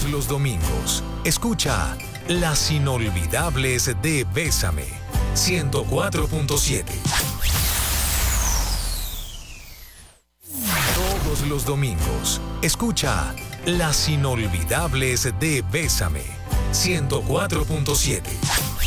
los domingos, escucha Las Inolvidables de Bésame, 104.7. Todos los domingos, escucha Las Inolvidables de Bésame, 104.7.